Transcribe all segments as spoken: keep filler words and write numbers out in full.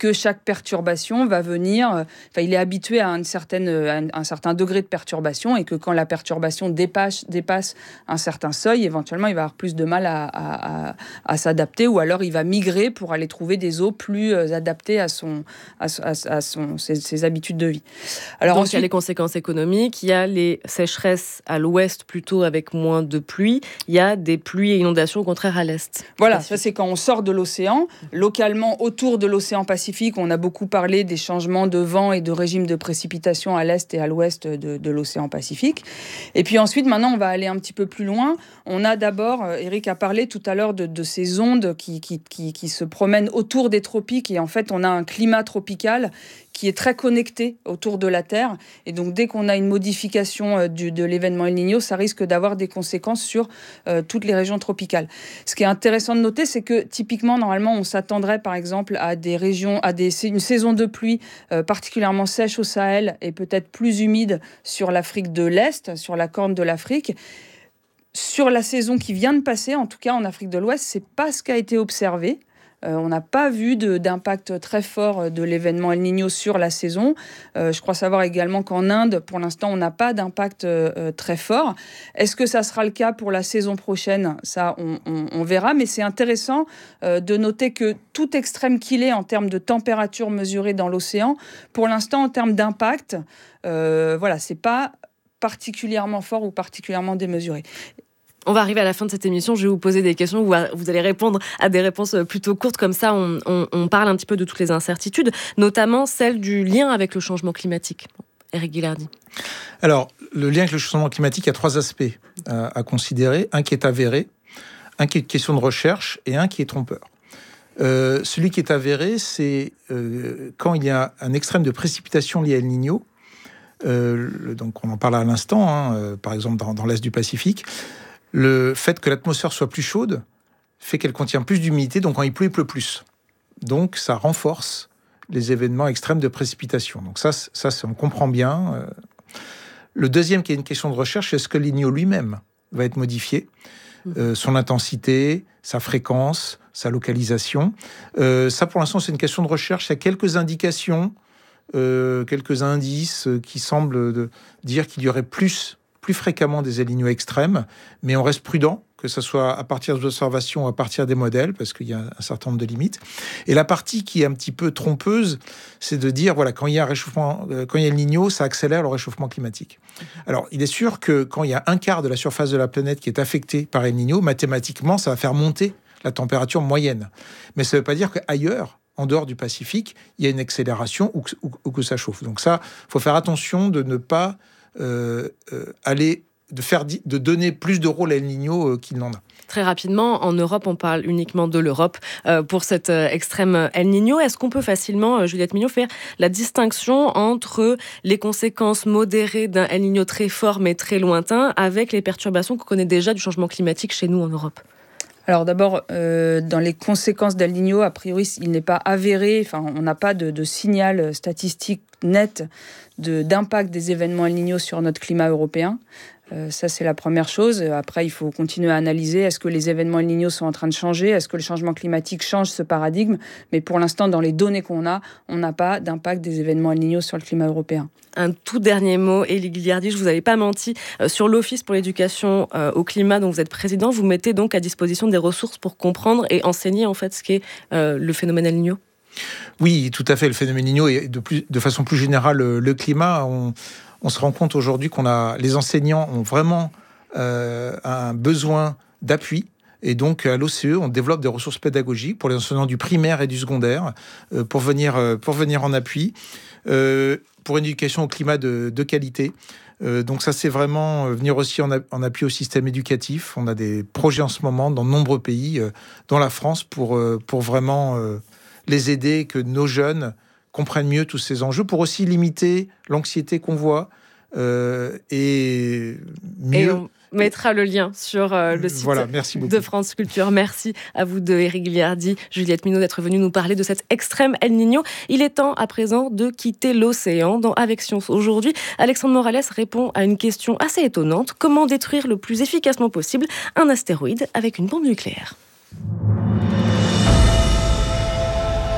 que chaque perturbation va venir... Enfin, il est habitué à, une certaine, à un, un certain degré de perturbation et que quand la perturbation dépasse, dépasse un certain seuil, éventuellement, il va avoir plus de mal à, à, à, à s'adapter ou alors il va migrer pour aller trouver des eaux plus adaptées à, son, à, à, à son, ses, ses habitudes de vie. Alors Donc, ensuite, il y a les conséquences économiques, il y a les sécheresses à l'ouest plutôt avec moins de pluie, il y a des pluies et inondations au contraire à l'est. Voilà, ça c'est quand on sort de l'océan. Localement, autour de l'océan Pacifique, on a beaucoup parlé des changements de vent et de régime de précipitation à l'est et à l'ouest de, de l'océan Pacifique. Et puis ensuite, maintenant, on va aller un petit peu plus loin. On a d'abord, Eric a parlé tout à l'heure de, de ces ondes qui, qui, qui, qui se promènent autour des tropiques. Et en fait, on a un climat tropical qui est très connecté autour de la Terre. Et donc, dès qu'on a une modification du, de l'événement El Niño, ça risque d'avoir des conséquences sur euh, toutes les régions tropicales. Ce qui est intéressant de noter, c'est que typiquement, normalement, on s'attendrait, par exemple, à des régions, à des, une saison de pluie euh, particulièrement sèche au Sahel et peut-être plus humide sur l'Afrique de l'Est, sur la corne de l'Afrique. Sur la saison qui vient de passer, en tout cas en Afrique de l'Ouest, c'est pas ce qui a été observé. Euh, on n'a pas vu de, d'impact très fort de l'événement El Niño sur la saison. Euh, je crois savoir également qu'en Inde, pour l'instant, on n'a pas d'impact euh, très fort. Est-ce que ça sera le cas pour la saison prochaine ? Ça, on, on, on verra. Mais c'est intéressant euh, de noter que tout extrême qu'il est en termes de température mesurée dans l'océan, pour l'instant, en termes d'impact, euh, voilà, c'est pas particulièrement fort ou particulièrement démesuré. On va arriver à la fin de cette émission, je vais vous poser des questions, où vous allez répondre à des réponses plutôt courtes, comme ça on, on, on parle un petit peu de toutes les incertitudes, notamment celle du lien avec le changement climatique. Éric Guillardi. Alors, le lien avec le changement climatique, il y a trois aspects à, à considérer. Un qui est avéré, un qui est une question de recherche et un qui est trompeur. Euh, celui qui est avéré, c'est euh, quand il y a un extrême de précipitation lié à El Niño, euh, le, donc on en parle à l'instant, hein, euh, par exemple dans, dans l'est du Pacifique. Le fait que l'atmosphère soit plus chaude fait qu'elle contient plus d'humidité, donc quand il pleut, il pleut plus. Donc ça renforce les événements extrêmes de précipitation. Donc ça, ça on comprend bien. Le deuxième, qui est une question de recherche, c'est est-ce que l'El Niño lui-même va être modifié, euh, son intensité, sa fréquence, sa localisation. Euh, ça, pour l'instant, c'est une question de recherche. Il y a quelques indications, euh, quelques indices qui semblent de dire qu'il y aurait plus plus fréquemment des El Niño extrêmes, mais on reste prudent, que ce soit à partir des observations ou à partir des modèles, parce qu'il y a un certain nombre de limites. Et la partie qui est un petit peu trompeuse, c'est de dire, voilà, quand il y a un réchauffement, quand il y a El Niño, ça accélère le réchauffement climatique. Alors, il est sûr que quand il y a un quart de la surface de la planète qui est affectée par El Niño, mathématiquement, ça va faire monter la température moyenne. Mais ça ne veut pas dire qu'ailleurs, en dehors du Pacifique, il y a une accélération ou que, ou, ou que ça chauffe. Donc ça, il faut faire attention de ne pas Euh, euh, aller de faire di- de donner plus de rôle à El Niño euh, qu'il n'en a. Très rapidement, en Europe, on parle uniquement de l'Europe euh, pour cette euh, extrême El Niño. Est-ce qu'on peut facilement, euh, Juliette Mignot, faire la distinction entre les conséquences modérées d'un El Niño très fort mais très lointain avec les perturbations qu'on connaît déjà du changement climatique chez nous en Europe ? Alors d'abord, euh, dans les conséquences d'El Niño, a priori, il n'est pas avéré, enfin, on n'a pas de, de signal statistique net de, d'impact des événements El Niño sur notre climat européen. Euh, ça, c'est la première chose. Après, il faut continuer à analyser. Est-ce que les événements El Niño sont en train de changer ? Est-ce que le changement climatique change ce paradigme ? Mais pour l'instant, dans les données qu'on a, on n'a pas d'impact des événements El Niño sur le climat européen. Un tout dernier mot, Éric Guillardi, je ne vous avais pas menti, euh, sur l'Office pour l'éducation euh, au climat dont vous êtes président, vous mettez donc à disposition des ressources pour comprendre et enseigner en fait ce qu'est euh, le phénomène El Niño ? Oui, tout à fait, le phénomène El Niño et de, plus, de façon plus générale le, le climat, on, on se rend compte aujourd'hui qu'on a, les enseignants ont vraiment euh, un besoin d'appui. Et donc, à l'O C E, on développe des ressources pédagogiques pour les enseignants du primaire et du secondaire euh, pour, venir, euh, pour venir en appui, euh, pour une éducation au climat de, de qualité. Euh, donc ça, c'est vraiment euh, venir aussi en, a, en appui au système éducatif. On a des projets en ce moment dans de nombreux pays, euh, dont la France, pour, euh, pour vraiment euh, les aider, que nos jeunes comprennent mieux tous ces enjeux, pour aussi limiter l'anxiété qu'on voit euh, et mieux... Et on mettra le lien sur euh, le site voilà, merci beaucoup. de France Culture. Merci à vous deux, Éric Guillardi, Juliette Mignot, d'être venus nous parler de cette extrême El Niño. Il est temps à présent de quitter l'océan. Dans Avec Science aujourd'hui, Alexandre Morales répond à une question assez étonnante. Comment détruire le plus efficacement possible un astéroïde avec une bombe nucléaire ?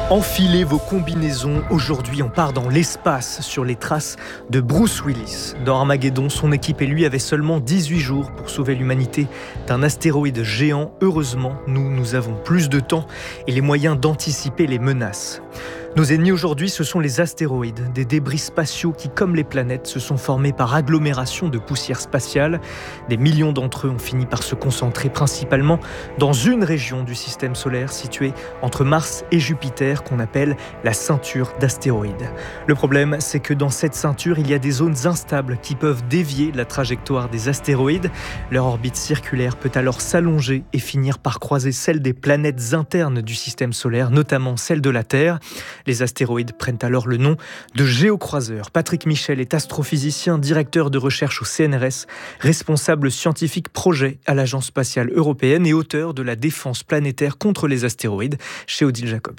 Enfilez vos combinaisons, aujourd'hui on part dans l'espace sur les traces de Bruce Willis. Dans Armageddon, son équipe et lui avaient seulement dix-huit jours pour sauver l'humanité d'un astéroïde géant. Heureusement, nous, nous avons plus de temps et les moyens d'anticiper les menaces. Nos ennemis aujourd'hui, ce sont les astéroïdes, des débris spatiaux qui, comme les planètes, se sont formés par agglomération de poussière spatiale. Des millions d'entre eux ont fini par se concentrer principalement dans une région du système solaire située entre Mars et Jupiter qu'on appelle la ceinture d'astéroïdes. Le problème, c'est que dans cette ceinture, il y a des zones instables qui peuvent dévier la trajectoire des astéroïdes. Leur orbite circulaire peut alors s'allonger et finir par croiser celle des planètes internes du système solaire, notamment celle de la Terre. Les astéroïdes prennent alors le nom de géocroiseurs. Patrick Michel est astrophysicien, directeur de recherche au C N R S, responsable scientifique projet à l'Agence spatiale européenne et auteur de la défense planétaire contre les astéroïdes chez Odile Jacob.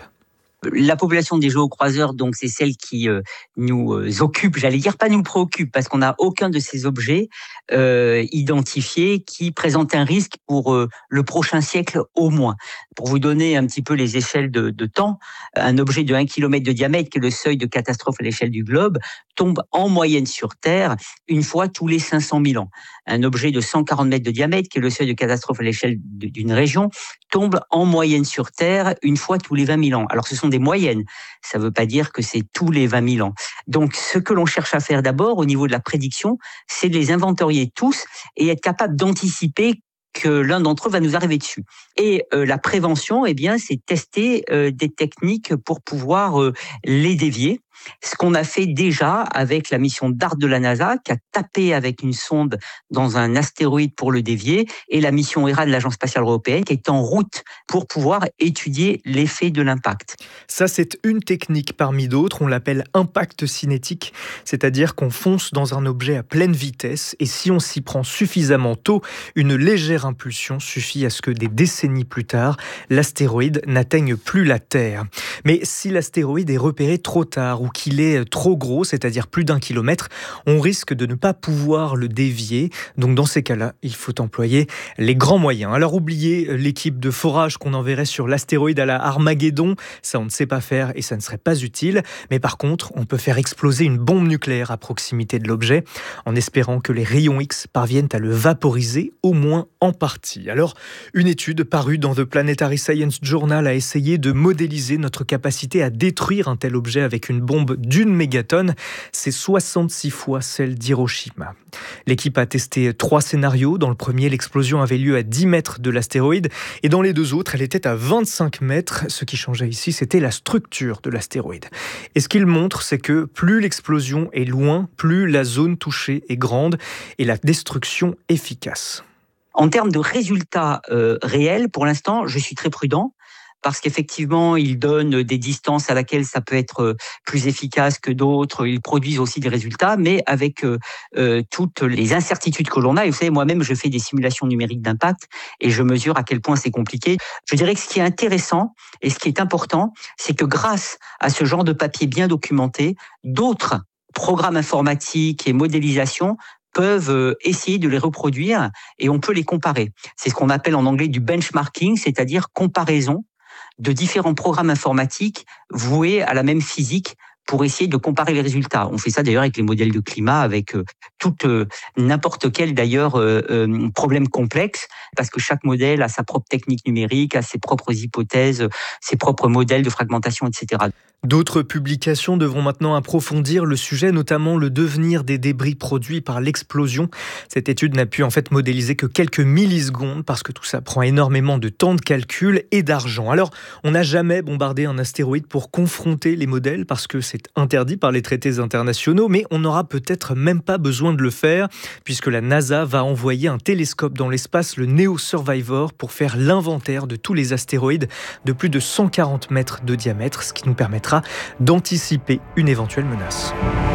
La population des géocroiseurs, donc, c'est celle qui euh, nous euh, occupe, j'allais dire pas nous préoccupe, parce qu'on n'a aucun de ces objets euh, identifiés qui présentent un risque pour euh, le prochain siècle au moins. Pour vous donner un petit peu les échelles de, de temps, un objet de un kilomètre de diamètre, qui est le seuil de catastrophe à l'échelle du globe, tombe en moyenne sur Terre une fois tous les cinq cent mille ans. Un objet de cent quarante mètres de diamètre, qui est le seuil de catastrophe à l'échelle d'une région, tombe en moyenne sur Terre une fois tous les vingt mille ans. Alors ce sont des moyennes, ça ne veut pas dire que c'est tous les vingt mille ans. Donc ce que l'on cherche à faire d'abord au niveau de la prédiction, c'est de les inventorier tous et être capable d'anticiper que l'un d'entre eux va nous arriver dessus. Et euh, la prévention, eh bien, c'est tester euh, des techniques pour pouvoir euh, les dévier. Ce qu'on a fait déjà avec la mission DART de la NASA, qui a tapé avec une sonde dans un astéroïde pour le dévier, et la mission Hera de l'Agence spatiale européenne, qui est en route pour pouvoir étudier l'effet de l'impact. Ça, c'est une technique parmi d'autres. On l'appelle impact cinétique, c'est-à-dire qu'on fonce dans un objet à pleine vitesse, et si on s'y prend suffisamment tôt, une légère impulsion suffit à ce que des décennies plus tard, l'astéroïde n'atteigne plus la Terre. Mais si l'astéroïde est repéré trop tard, ou qu'il est trop gros, c'est-à-dire plus d'un kilomètre, on risque de ne pas pouvoir le dévier. Donc dans ces cas-là, il faut employer les grands moyens. Alors oubliez l'équipe de forage qu'on enverrait sur l'astéroïde à la Armageddon, ça on ne sait pas faire et ça ne serait pas utile. Mais par contre, on peut faire exploser une bombe nucléaire à proximité de l'objet, en espérant que les rayons X parviennent à le vaporiser, au moins en partie. Alors, une étude parue dans The Planetary Science Journal a essayé de modéliser notre capacité à détruire un tel objet avec une bombe d'une mégatonne, c'est soixante-six fois celle d'Hiroshima. L'équipe a testé trois scénarios. Dans le premier, l'explosion avait lieu à dix mètres de l'astéroïde et dans les deux autres, elle était à vingt-cinq mètres. Ce qui changeait ici, c'était la structure de l'astéroïde. Et ce qu'il montre, c'est que plus l'explosion est loin, plus la zone touchée est grande et la destruction efficace. En termes de résultats euh, réels, pour l'instant, je suis très prudent. Parce qu'effectivement, ils donnent des distances à laquelle ça peut être plus efficace que d'autres. Ils produisent aussi des résultats, mais avec euh, euh, toutes les incertitudes que l'on a. Et vous savez, moi-même, je fais des simulations numériques d'impact et je mesure à quel point c'est compliqué. Je dirais que ce qui est intéressant et ce qui est important, c'est que grâce à ce genre de papier bien documenté, d'autres programmes informatiques et modélisation peuvent essayer de les reproduire et on peut les comparer. C'est ce qu'on appelle en anglais du benchmarking, c'est-à-dire comparaison de différents programmes informatiques voués à la même physique pour essayer de comparer les résultats. On fait ça d'ailleurs avec les modèles de climat, avec euh, tout euh, n'importe quel d'ailleurs euh, euh, problème complexe, parce que chaque modèle a sa propre technique numérique, a ses propres hypothèses, ses propres modèles de fragmentation, et cetera. D'autres publications devront maintenant approfondir le sujet, notamment le devenir des débris produits par l'explosion. Cette étude n'a pu en fait modéliser que quelques millisecondes parce que tout ça prend énormément de temps de calcul et d'argent. Alors, on n'a jamais bombardé un astéroïde pour confronter les modèles parce que c'est interdit par les traités internationaux, mais on n'aura peut-être même pas besoin de le faire puisque la NASA va envoyer un télescope dans l'espace, le Neo Survivor, pour faire l'inventaire de tous les astéroïdes de plus de cent quarante mètres de diamètre, ce qui nous permettra d'anticiper une éventuelle menace.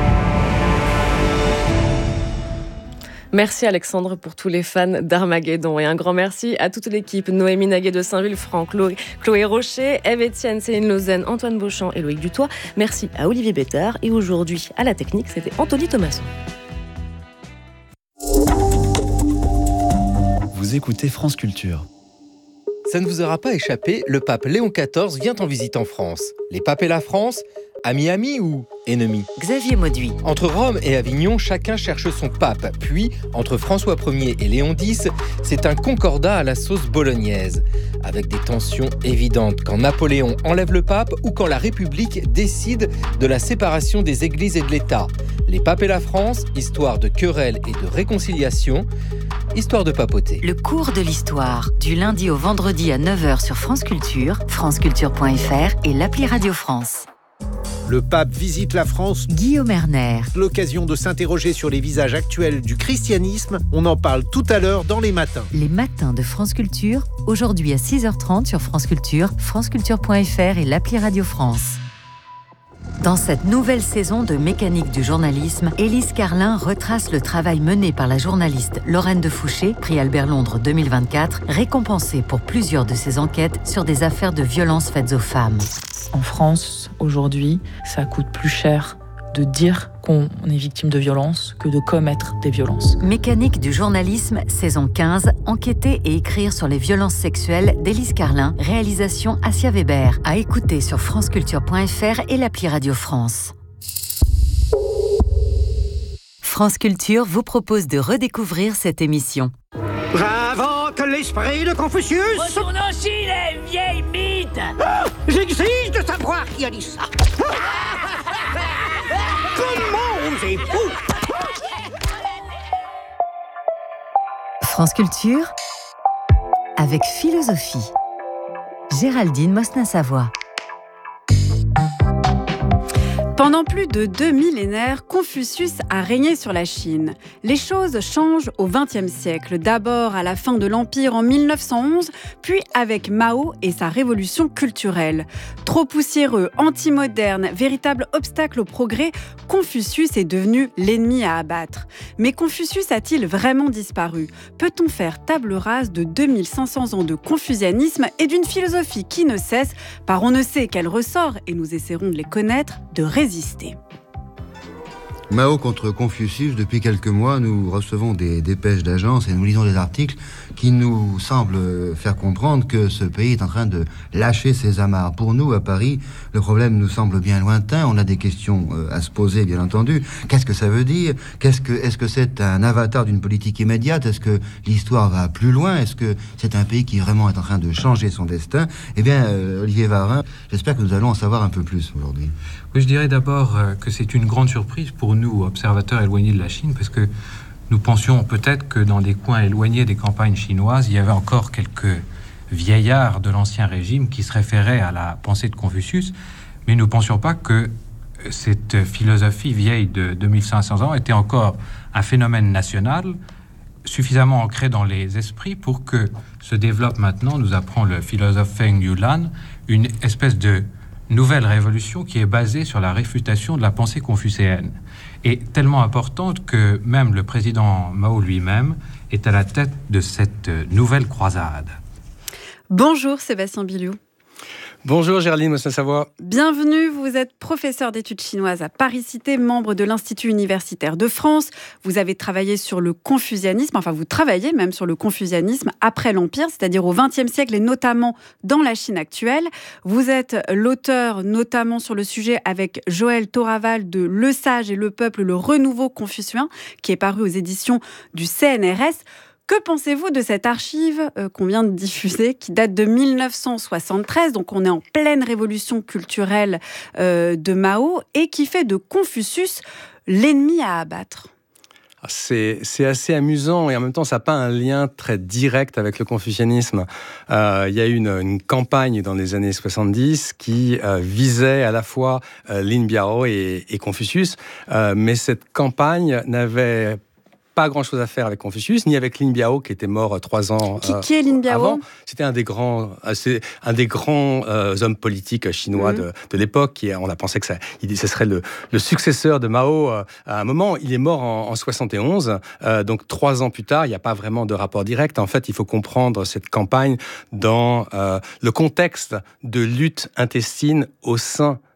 Merci Alexandre pour tous les fans d'Armageddon et un grand merci à toute l'équipe, Noémie Naguet de Saint-Vulfranc, Chloé, Chloé Rocher, Eve Etienne, Céline Lausanne, Antoine Beauchamp et Loïc Dutoit. Merci à Olivier Bétard et aujourd'hui à la technique, c'était Anthony Thomasson. Vous écoutez France Culture. Ça ne vous aura pas échappé, le pape Léon quatorze vient en visite en France. Les papes et la France, amis-amis ou ennemis ? Xavier Mauduit. Entre Rome et Avignon, chacun cherche son pape. Puis, entre François Ier et Léon dix, c'est un concordat à la sauce bolognaise. Avec des tensions évidentes quand Napoléon enlève le pape ou quand la République décide de la séparation des églises et de l'État. Les papes et la France, histoire de querelles et de réconciliation, histoire de papoter. Le cours de l'histoire, du lundi au vendredi à neuf heures sur France Culture, franceculture point f r et l'appli Radio France. Le pape visite la France. Guillaume Erner. L'occasion de s'interroger sur les visages actuels du christianisme. On en parle tout à l'heure dans Les Matins. Les Matins de France Culture, aujourd'hui à six heures trente sur France Culture, franceculture point f r et l'appli Radio France. Dans cette nouvelle saison de Mécanique du journalisme, Élise Carlin retrace le travail mené par la journaliste Lorraine de Fouché, prix Albert Londres deux mille vingt-quatre, récompensée pour plusieurs de ses enquêtes sur des affaires de violences faites aux femmes. En France, aujourd'hui, ça coûte plus cher de dire qu'on est victime de violences que de commettre des violences. Mécanique du journalisme, saison quinze, enquêter et écrire sur les violences sexuelles d'Élise Carlin, réalisation Assia Weber, à écouter sur franceculture point f r et l'appli Radio France. France Culture vous propose de redécouvrir cette émission. J'invente l'esprit de Confucius. Retourne en Chine, vieille mythe. Ah, j'exige de savoir qui a dit ça. Comment osez-vous? France Culture avec philosophie. Géraldine Mosna-Savoie. Pendant plus de deux millénaires, Confucius a régné sur la Chine. Les choses changent au vingtième siècle, d'abord à la fin de l'Empire en mille neuf cent onze, puis avec Mao et sa révolution culturelle. Trop poussiéreux, anti-moderne, véritable obstacle au progrès, Confucius est devenu l'ennemi à abattre. Mais Confucius a-t-il vraiment disparu ? Peut-on faire table rase de deux mille cinq cents ans de confucianisme et d'une philosophie qui ne cesse, par on ne sait quel ressort, et nous essaierons de les connaître, de résister. Mao contre Confucius, depuis quelques mois, nous recevons des dépêches d'agence et nous lisons des articles qui nous semblent faire comprendre que ce pays est en train de lâcher ses amarres. Pour nous, à Paris, le problème nous semble bien lointain. On a des questions à se poser, bien entendu. Qu'est-ce que ça veut dire ? Qu'est-ce que, est-ce que c'est un avatar d'une politique immédiate ? Est-ce que l'histoire va plus loin ? Est-ce que c'est un pays qui vraiment est en train de changer son destin ? Eh bien, euh, Olivier Varin, j'espère que nous allons en savoir un peu plus aujourd'hui. Oui, je dirais d'abord que c'est une grande surprise pour nous, observateurs éloignés de la Chine, parce que nous pensions peut-être que dans des coins éloignés des campagnes chinoises, il y avait encore quelques vieillards de l'ancien régime qui se référaient à la pensée de Confucius, mais nous ne pensions pas que cette philosophie vieille de deux mille cinq cents ans était encore un phénomène national suffisamment ancré dans les esprits pour que se développe maintenant, nous apprend le philosophe Feng Yulan, une espèce de nouvelle révolution qui est basée sur la réfutation de la pensée confucéenne, et tellement importante que même le président Mao lui-même est à la tête de cette nouvelle croisade. Bonjour Sébastien Billiou. Bonjour Géraldine Mosna-Savoie. Bienvenue, vous êtes professeur d'études chinoises à Paris-Cité, membre de l'Institut universitaire de France. Vous avez travaillé sur le confucianisme, enfin vous travaillez même sur le confucianisme après l'Empire, c'est-à-dire au vingtième siècle et notamment dans la Chine actuelle. Vous êtes l'auteur notamment sur le sujet avec Joël Toraval de Le Sage et le Peuple, le renouveau confucéen, qui est paru aux éditions du C N R S. Que pensez-vous de cette archive euh, qu'on vient de diffuser, qui date de mille neuf cent soixante-treize, donc on est en pleine révolution culturelle euh, de Mao, et qui fait de Confucius l'ennemi à abattre ? C'est, c'est assez amusant et en même temps, ça n'a pas un lien très direct avec le confucianisme. Euh, il y a eu une, une campagne dans les années soixante-dix qui euh, visait à la fois euh, Lin Biao et, et Confucius, euh, mais cette campagne n'avait pas grand-chose à faire avec Confucius, ni avec Lin Biao, qui était mort trois ans qui, qui est Lin Biao avant. C'était un des grands, c'est un des grands euh, hommes politiques chinois mmh. de, de l'époque. Qui, on a pensé que ça, il, ce serait le, le successeur de Mao euh, à un moment. Il est mort en, en soixante et onze, euh, donc trois ans plus tard. Il n'y a pas vraiment de rapport direct. En fait, il faut comprendre cette campagne dans euh, le contexte de lutte intestine au sein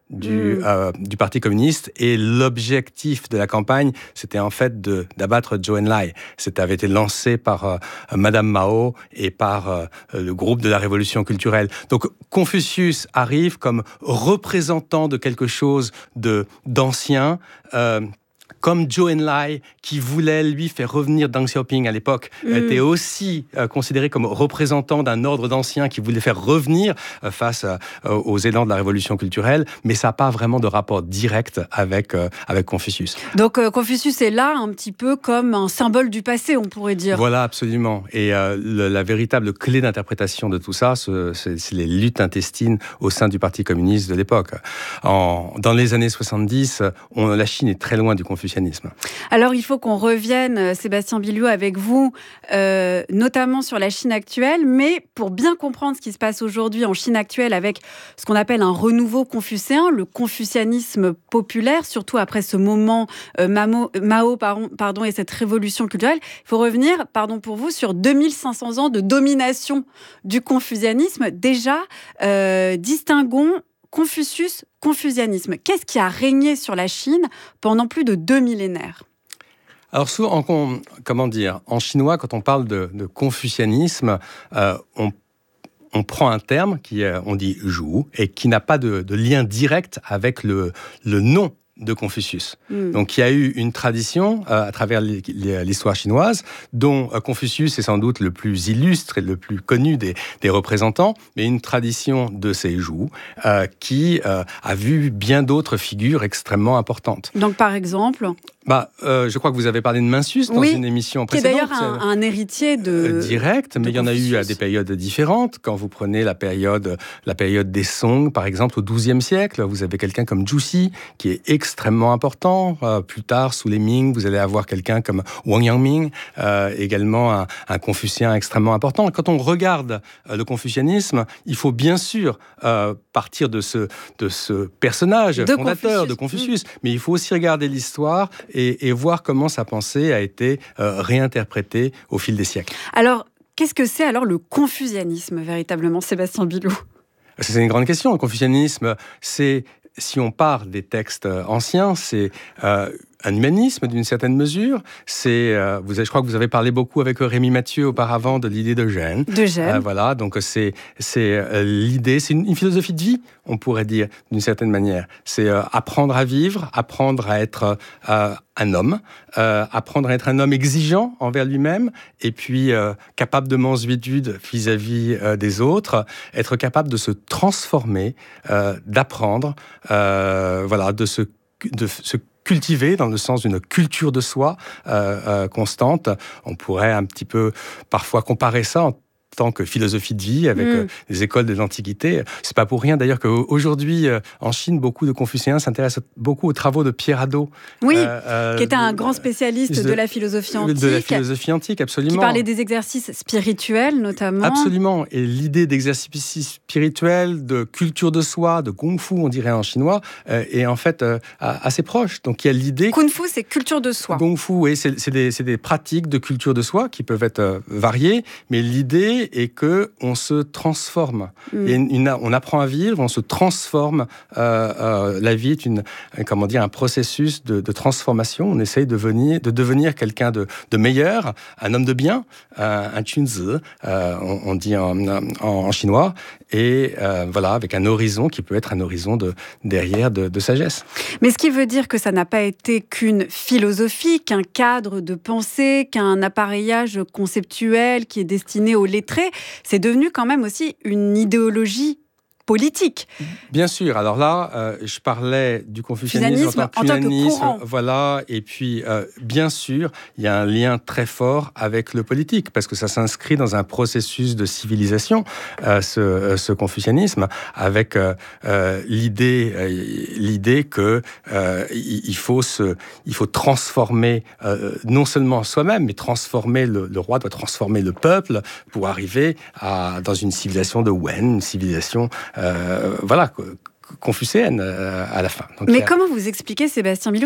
du, mmh. euh, du Parti communiste, et l'objectif de la campagne, c'était en fait de, d'abattre Zhou Enlai. C'était avait été lancé par euh, Madame Mao et par euh, le groupe de la Révolution culturelle. Donc Confucius arrive comme représentant de quelque chose de, d'ancien, euh, comme Zhou Enlai, qui voulait, lui, faire revenir Deng Xiaoping à l'époque, mmh. était aussi euh, considéré comme représentant d'un ordre d'anciens qui voulait faire revenir euh, face euh, aux élans de la révolution culturelle, mais ça n'a pas vraiment de rapport direct avec, euh, avec Confucius. Donc euh, Confucius est là un petit peu comme un symbole du passé, on pourrait dire. Voilà, absolument. Et euh, le, la véritable clé d'interprétation de tout ça, ce, c'est, c'est les luttes intestines au sein du Parti communiste de l'époque. En, dans les années soixante-dix, on, la Chine est très loin du confucianisme. Alors, il faut qu'on revienne, Sébastien Billiot, avec vous, euh, notamment sur la Chine actuelle, mais pour bien comprendre ce qui se passe aujourd'hui en Chine actuelle avec ce qu'on appelle un renouveau confucéen, le confucianisme populaire, surtout après ce moment euh, Mao, Mao pardon, pardon, et cette révolution culturelle, il faut revenir, pardon pour vous, sur deux mille cinq cents ans de domination du confucianisme. Déjà, euh, distinguons Confucius, confucianisme. Qu'est-ce qui a régné sur la Chine pendant plus de deux millénaires ? Alors, souvent, en, comment dire, en chinois, quand on parle de, de confucianisme, euh, on, on prend un terme qui, est, on dit « zhu » et qui n'a pas de, de lien direct avec le, le nom de Confucius. Mmh. Donc, il y a eu une tradition euh, à travers l'histoire chinoise, dont euh, Confucius est sans doute le plus illustre et le plus connu des, des représentants, mais une tradition de ces zhou euh, qui euh, a vu bien d'autres figures extrêmement importantes. Donc, par exemple Bah, euh, je crois que vous avez parlé de Mencius dans oui, une émission précédente. Qui est d'ailleurs un, un héritier de... Euh, direct, mais il y en a eu à des périodes différentes. Quand vous prenez la période, la période des Song, par exemple, au douzième siècle, vous avez quelqu'un comme Zhu Xi, qui est extrêmement important. Euh, plus tard, sous les Ming, vous allez avoir quelqu'un comme Wang Yangming, euh, également un, un confucien extrêmement important. Quand on regarde euh, le confucianisme, il faut bien sûr euh, partir de ce, de ce personnage de fondateur Confucius. de Confucius, mmh. mais il faut aussi regarder l'histoire Et, et voir comment sa pensée a été euh, réinterprétée au fil des siècles. Alors, qu'est-ce que c'est alors le confucianisme, véritablement, Sébastien Billiot ? C'est une grande question. Le confucianisme, c'est, si on part des textes anciens, c'est euh, un humanisme d'une certaine mesure. C'est, euh, vous avez, je crois que vous avez parlé beaucoup avec Rémi Mathieu auparavant de l'idée de gêne. De gêne. Euh, voilà, donc c'est, c'est euh, l'idée, c'est une, une philosophie de vie, on pourrait dire, d'une certaine manière. C'est euh, apprendre à vivre, apprendre à être euh, un homme, euh, apprendre à être un homme exigeant envers lui-même, et puis euh, capable de mansuétude vis-à-vis euh, des autres, être capable de se transformer, euh, d'apprendre, euh, voilà, de se, de se cultiver dans le sens d'une culture de soi euh, euh, constante. On pourrait un petit peu parfois comparer ça en tant que philosophie de vie avec mmh. euh, les écoles de l'Antiquité. C'est pas pour rien d'ailleurs qu'aujourd'hui, euh, en Chine, beaucoup de Confucéens s'intéressent beaucoup aux travaux de Pierre Hadot. Oui, euh, qui était un grand spécialiste de, de la philosophie antique. De la philosophie antique, absolument. Qui parlait des exercices spirituels, notamment. Absolument. Et l'idée d'exercice spirituel, de culture de soi, de kung-fu, on dirait en chinois, euh, est en fait euh, assez proche. Donc il y a l'idée... Kung-fu, c'est culture de soi. Kung-fu, oui, c'est, c'est, des, c'est des pratiques de culture de soi qui peuvent être euh, variées, mais l'idée et que on se transforme. Mm. Et une, on apprend à vivre, on se transforme. Euh, euh, la vie est une, comment dire, un processus de, de transformation. On essaye de devenir, de devenir quelqu'un de, de meilleur, un homme de bien, un, un chunzi, euh, on, on dit en, en, en chinois, et euh, voilà, avec un horizon qui peut être un horizon de, derrière de, de sagesse. Mais ce qui veut dire que ça n'a pas été qu'une philosophie, qu'un cadre de pensée, qu'un appareillage conceptuel qui est destiné aux lettrés. C'est devenu quand même aussi une idéologie politique. Bien sûr. Alors là, euh, je parlais du confucianisme en tant qu'humanisme, voilà. Et puis, euh, bien sûr, il y a un lien très fort avec le politique parce que ça s'inscrit dans un processus de civilisation, euh, ce, euh, ce confucianisme, avec euh, euh, l'idée, euh, l'idée que euh, il faut se, il faut transformer euh, non seulement soi-même, mais transformer le, le roi doit transformer le peuple pour arriver à dans une civilisation de Wen, une civilisation Euh, voilà, confucéenne euh, à la fin. Donc, Mais a... comment vous expliquez, Sébastien Billiot, cette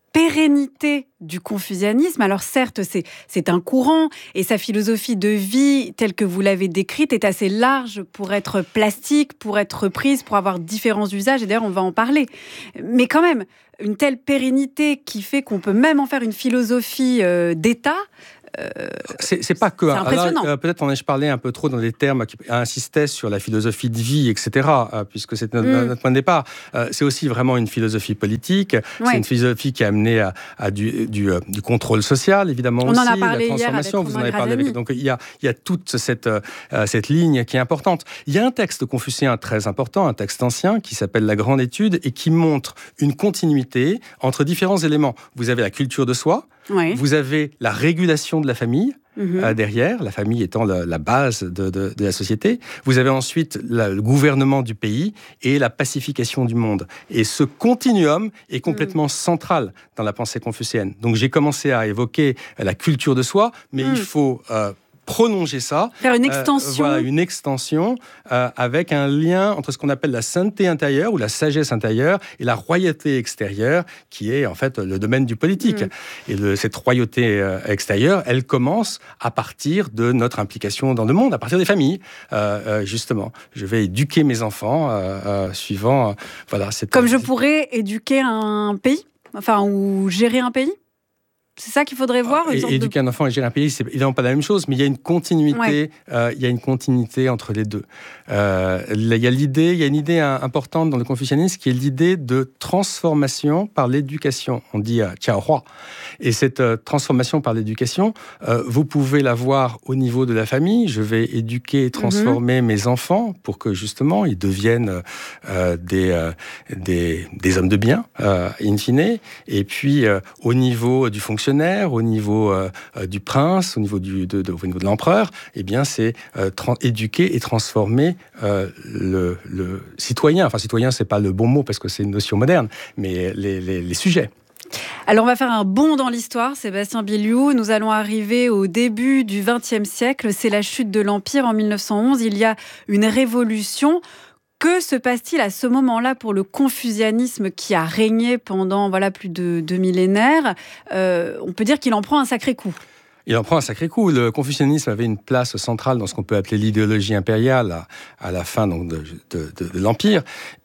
pérennité du confucianisme. Alors certes, c'est, c'est un courant et sa philosophie de vie, telle que vous l'avez décrite, est assez large pour être plastique, pour être reprise, pour avoir différents usages. Et d'ailleurs, on va en parler. Mais quand même, une telle pérennité qui fait qu'on peut même en faire une philosophie euh, d'État. Euh, c'est, c'est pas que. C'est impressionnant. Alors, euh, peut-être on ai parlé un peu trop dans des termes qui insistaient sur la philosophie de vie, et cetera, euh, puisque c'est notre, mm. notre point de départ. Euh, c'est aussi vraiment une philosophie politique. Ouais. C'est une philosophie qui a amené à, à du, du, euh, du contrôle social, évidemment on aussi, en a parlé la transformation. Hier avec vous en avez parlé avec. Donc il y a, il y a toute cette, euh, cette ligne qui est importante. Il y a un texte confucéen très important, un texte ancien qui s'appelle La Grande Étude et qui montre une continuité entre différents éléments. Vous avez la culture de soi. Oui. Vous avez la régulation de la famille mmh. euh, derrière, la famille étant la, la base de, de, de la société. Vous avez ensuite la, le gouvernement du pays et la pacification du monde. Et ce continuum est complètement mmh. central dans la pensée confucéenne. Donc j'ai commencé à évoquer la culture de soi, mais mmh. il faut... Euh, prolonger ça. Faire une extension. Euh, voilà, une extension euh, avec un lien entre ce qu'on appelle la sainteté intérieure ou la sagesse intérieure et la royauté extérieure qui est en fait le domaine du politique. Mm. Et le, cette royauté euh, extérieure, elle commence à partir de notre implication dans le monde, à partir des familles. Euh, euh, justement, je vais éduquer mes enfants euh, euh, suivant... Euh, voilà, cette, Comme je pourrais éduquer un pays, enfin, ou gérer un pays. C'est ça qu'il faudrait voir. Et, éduquer de... un enfant et gérer un pays, c'est évidemment pas la même chose, mais il y a une continuité. Ouais. Euh, il y a une continuité entre les deux. Euh, il y a l'idée, il y a une idée importante dans le confucianisme qui est l'idée de transformation par l'éducation. On dit euh, Tiao-hua. Et cette euh, transformation par l'éducation, euh, vous pouvez la voir au niveau de la famille. Je vais éduquer et transformer mm-hmm. mes enfants pour que justement ils deviennent euh, des, euh, des des hommes de bien, euh, in fine. Et puis euh, au niveau du fonctionnement au niveau euh, du prince, au niveau, du, de, de, au niveau de l'empereur, eh bien, c'est euh, tra- éduquer et transformer euh, le, le citoyen. Enfin, citoyen, c'est pas le bon mot parce que c'est une notion moderne, mais les, les, les sujets. Alors, on va faire un bond dans l'histoire, Sébastien Biliou. Nous allons arriver au début du vingtième siècle. C'est la chute de l'Empire en mille neuf cent onze. Il y a une révolution. Que se passe-t-il à ce moment-là pour le confucianisme qui a régné pendant voilà, plus de deux millénaires ? euh, On peut dire qu'il en prend un sacré coup. Il en prend un sacré coup. Le confucianisme avait une place centrale dans ce qu'on peut appeler l'idéologie impériale à, à la fin donc, de, de, de, de l'Empire.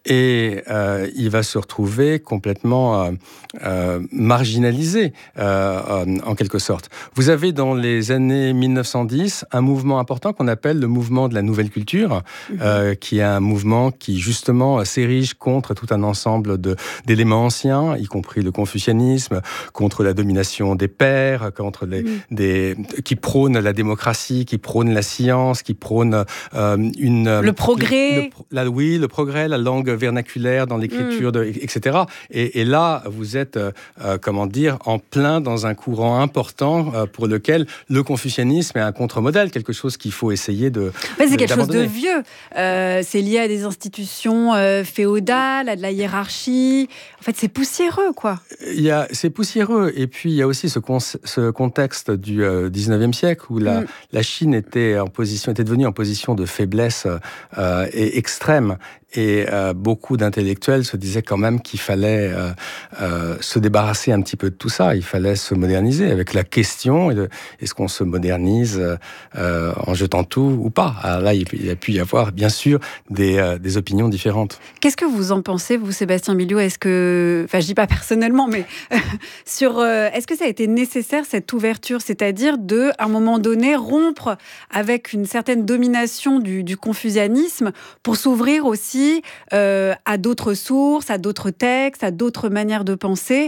Et euh, il va se retrouver complètement euh, euh, marginalisé, euh, euh, en quelque sorte. Vous avez dans les années mille neuf cent dix un mouvement important qu'on appelle le mouvement de la nouvelle culture, mmh. euh, qui est un mouvement qui justement s'érige contre tout un ensemble de, d'éléments anciens, y compris le confucianisme, contre la domination des pairs, contre les, mmh. des, qui prône la démocratie, qui prône la science, qui prône euh, une... Le progrès. Le, la, oui, le progrès, la langue vernaculaire dans l'écriture, de, et cetera. Et, et là, vous êtes, euh, comment dire, en plein dans un courant important euh, pour lequel le confucianisme est un contre-modèle, quelque chose qu'il faut essayer de Mais c'est de, quelque d'abandonner. chose de vieux. Euh, c'est lié à des institutions euh, féodales, à de la hiérarchie. En fait, c'est poussiéreux, quoi. Il y a, c'est poussiéreux. Et puis, il y a aussi ce, con, ce contexte du euh, dix-neuvième siècle où la, mm. la Chine était, en position, était devenue en position de faiblesse euh, et extrême. Et euh, beaucoup d'intellectuels se disaient quand même qu'il fallait euh, euh, se débarrasser un petit peu de tout ça. Il fallait se moderniser avec la question de, est-ce qu'on se modernise euh, en jetant tout ou pas. Alors là, il, il a pu y avoir, bien sûr, des, euh, des opinions différentes. Qu'est-ce que vous en pensez, vous, Sébastien Biliou ? Est-ce que, enfin, je dis pas personnellement, mais sur, euh, est-ce que ça a été nécessaire cette ouverture, c'est-à-dire de, à un moment donné, rompre avec une certaine domination du, du confucianisme pour s'ouvrir aussi Euh, à d'autres sources, à d'autres textes, à d'autres manières de penser.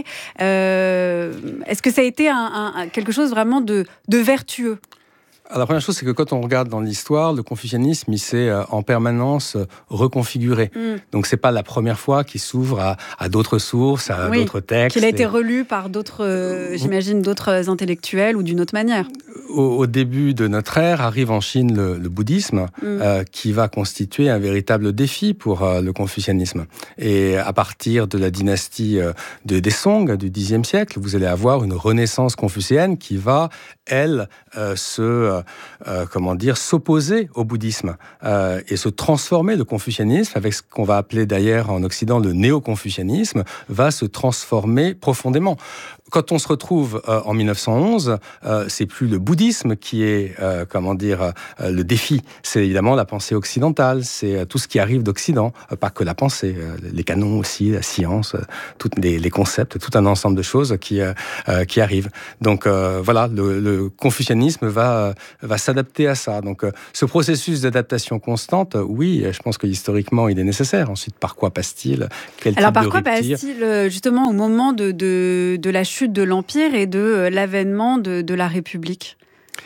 Euh, est-ce que ça a été un, un, quelque chose vraiment de, de vertueux ? Alors, la première chose, c'est que quand on regarde dans l'histoire, le confucianisme, il s'est euh, en permanence euh, reconfiguré. Mm. Donc, c'est pas la première fois qu'il s'ouvre à, à d'autres sources, à oui, d'autres textes. Qu'il a été et... relu par d'autres, euh, j'imagine, d'autres intellectuels ou d'une autre manière. Au, au début de notre ère, arrive en Chine le, le bouddhisme, mm. euh, qui va constituer un véritable défi pour euh, le confucianisme. Et à partir de la dynastie euh, de, des Song du dixième siècle, vous allez avoir une renaissance confucéenne qui va, elle, euh, se euh, euh, comment dire, s'opposer au bouddhisme euh, et se transformer. Le confucianisme, avec ce qu'on va appeler d'ailleurs en Occident le néo-confucianisme, va se transformer profondément. Quand on se retrouve euh, en mille neuf cent onze, euh, c'est plus le bouddhisme qui est, euh, comment dire, euh, le défi. C'est évidemment la pensée occidentale, c'est euh, tout ce qui arrive d'Occident, euh, pas que la pensée, euh, les canons aussi, la science, euh, tous les, les concepts, tout un ensemble de choses qui euh, euh, qui arrivent. Donc euh, voilà, le, le confucianisme va euh, va s'adapter à ça. Donc euh, ce processus d'adaptation constante, euh, oui, je pense que historiquement il est nécessaire. Ensuite, par quoi passe-t-il? Quel Alors type par de quoi rupture? passe-t-il justement au moment de de, de la chute de l'Empire et de euh, l'avènement de, de la République?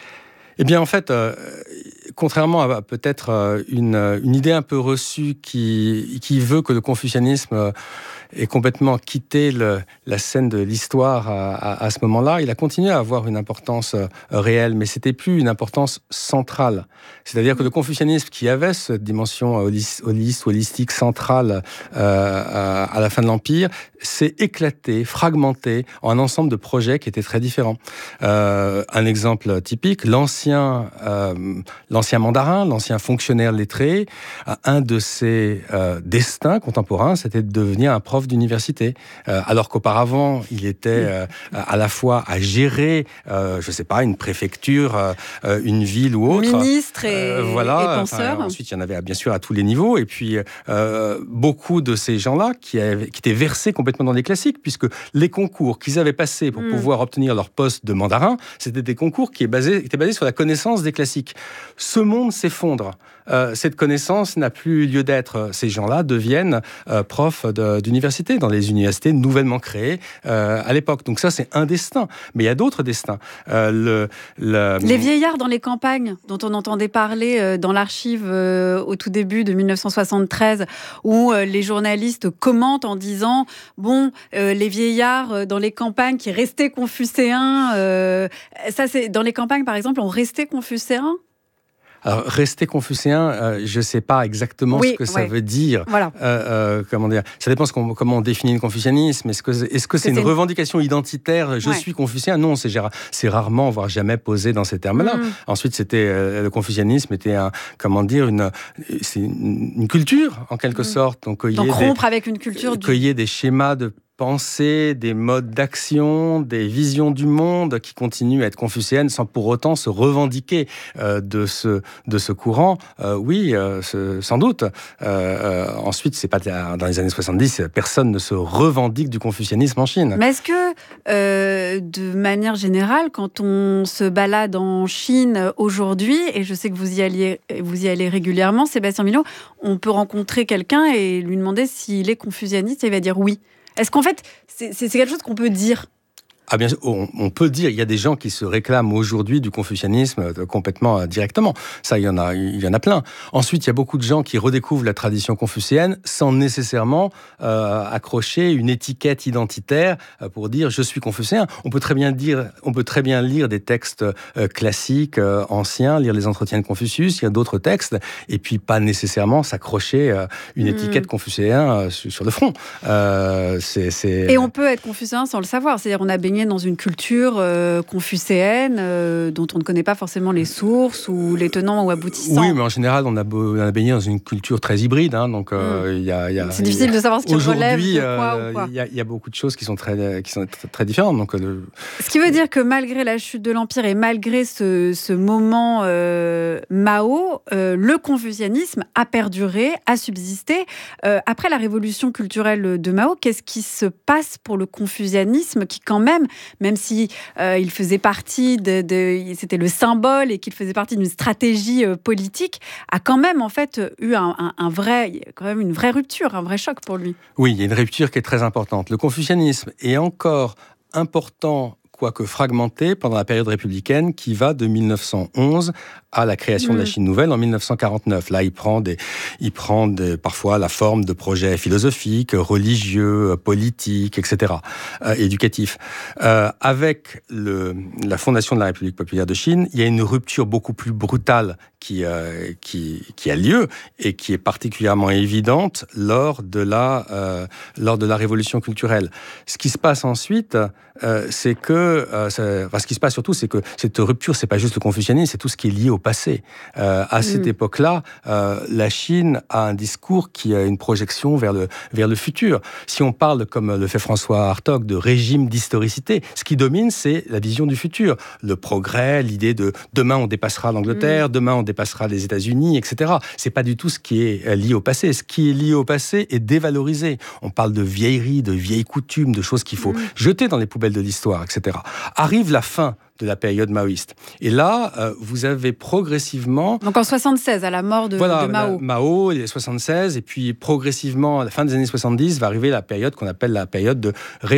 Eh bien, en fait, euh, contrairement à peut-être euh, une, une idée un peu reçue qui, qui veut que le confucianisme euh, ait complètement quitté le, la scène de l'histoire à, à, à ce moment-là, il a continué à avoir une importance euh, réelle, mais c'était plus une importance centrale. C'est-à-dire que le confucianisme, qui avait cette dimension holiste, holiste holistique centrale euh, à la fin de l'Empire, s'est éclaté, fragmenté en un ensemble de projets qui étaient très différents. Euh, un exemple typique, l'ancien, euh, l'ancien mandarin, l'ancien fonctionnaire lettré, un de ses euh, destins contemporains, c'était de devenir un prof d'université. Euh, alors qu'auparavant, il était euh, à la fois à gérer, euh, je ne sais pas, une préfecture, euh, une ville ou autre. Ministre et, euh, voilà. et penseur. Enfin, ensuite, il y en avait bien sûr à tous les niveaux. Et puis, euh, beaucoup de ces gens-là qui, avaient, qui étaient versés complètement dans les classiques, puisque les concours qu'ils avaient passés pour mmh. pouvoir obtenir leur poste de mandarin, c'était des concours qui étaient basés sur la connaissance des classiques. Ce monde s'effondre. Euh, cette connaissance n'a plus lieu d'être. Ces gens-là deviennent euh, profs de, d'université dans les universités nouvellement créées euh, à l'époque. Donc ça, c'est un destin. Mais il y a d'autres destins. Euh, le, le... Les vieillards dans les campagnes, dont on entendait parler euh, dans l'archive euh, au tout début de mille neuf cent soixante-treize, où euh, les journalistes commentent en disant « Bon, euh, les vieillards euh, dans les campagnes qui restaient confucéens, euh, ça c'est dans les campagnes par exemple, ont resté confucéens ?» Alors, rester confucéen, euh, je ne sais pas exactement oui, ce que ça ouais. veut dire. Voilà. Euh, euh, comment dire ? Ça dépend qu'on, comment on définit le confucianisme. Est-ce que, est-ce que c'est, c'est une, une revendication identitaire ? Je ouais. suis confucéen ? Non, c'est, c'est rarement, voire jamais posé dans ces termes-là. Mmh. Ensuite, c'était euh, le confucianisme était un, comment dire, une, c'est une, une culture en quelque mmh. sorte. Donc, Donc rompre des, avec une culture. Du... Qu'il y ait des schémas de pensées, des modes d'action, des visions du monde qui continuent à être confucéennes sans pour autant se revendiquer euh, de ce de ce courant. Euh, oui, euh, ce, sans doute. Euh, euh, ensuite, c'est pas dans les années soixante-dix, personne ne se revendique du confucianisme en Chine. Mais est-ce que, euh, de manière générale, quand on se balade en Chine aujourd'hui, et je sais que vous y alliez, vous y allez régulièrement, Sébastien Milot, on peut rencontrer quelqu'un et lui demander s'il est confucianiste et il va dire oui. Est-ce qu'en fait, c'est, c'est quelque chose qu'on peut dire ? Ah bien sûr, on, on peut dire, il y a des gens qui se réclament aujourd'hui du confucianisme complètement euh, directement. Ça, il y en a, il y en a plein. Ensuite, il y a beaucoup de gens qui redécouvrent la tradition confucéenne sans nécessairement euh, accrocher une étiquette identitaire euh, pour dire je suis confucéen. On peut très bien dire, on peut très bien lire des textes euh, classiques, euh, anciens, lire les Entretiens de Confucius, il y a d'autres textes, et puis pas nécessairement s'accrocher euh, une mmh. étiquette confucéen euh, sur, sur le front. Euh, c'est, c'est... Et on peut être confucéen sans le savoir. C'est-à-dire, on a baigné dans une culture euh, confucéenne euh, dont on ne connaît pas forcément les sources ou les tenants ou aboutissants. Oui, mais en général, on a, beau, on a baigné dans une culture très hybride. Hein, donc, euh, mmh. y a, y a, c'est difficile y a, de savoir ce qui relève de quoi euh, ou quoi. Il y, y a beaucoup de choses qui sont très, qui sont très, très différentes. Donc, euh, ce qui veut dire que malgré la chute de l'Empire et malgré ce, ce moment euh, Mao, euh, le confucianisme a perduré, a subsisté. Euh, après la révolution culturelle de Mao, qu'est-ce qui se passe pour le confucianisme qui quand même, même si euh, il faisait partie de, de, c'était le symbole et qu'il faisait partie d'une stratégie euh, politique, a quand même en fait eu un, un, un vrai, quand même une vraie rupture, un vrai choc pour lui. Oui, il y a une rupture qui est très importante. Le confucianisme est encore important, quoique fragmenté, pendant la période républicaine qui va de mille neuf cent onze à la création mmh. de la Chine nouvelle en mille neuf cent quarante-neuf. Là, il prend, des, il prend des, parfois la forme de projets philosophiques, religieux, politiques, et cetera, euh, éducatifs. Euh, avec le, la fondation de la République populaire de Chine, il y a une rupture beaucoup plus brutale qui, euh, qui, qui a lieu et qui est particulièrement évidente lors de la, euh, lors de la révolution culturelle. Ce qui se passe ensuite, euh, c'est que euh, ça, enfin, ce qui se passe surtout, c'est que cette rupture, c'est pas juste le confucianisme, c'est tout ce qui est lié au passé. Euh, à mmh. cette époque-là, euh, la Chine a un discours qui a une projection vers le, vers le futur. Si on parle, comme le fait François Hartog, de régime d'historicité, ce qui domine, c'est la vision du futur. Le progrès, l'idée de demain on dépassera l'Angleterre, mmh. demain on dépassera les États-Unis, et cetera. C'est pas du tout ce qui est lié au passé. Ce qui est lié au passé est dévalorisé. On parle de vieilleries, de vieilles coutumes, de choses qu'il faut mmh. jeter dans les poubelles de l'histoire, et cetera. Arrive la fin de la période maoïste. Et là, euh, vous avez progressivement... Donc en soixante-seize, à la mort de, voilà, de Mao. Mao, les soixante-seize, et puis progressivement, à la fin des années soixante-dix, va arriver la période qu'on appelle la période de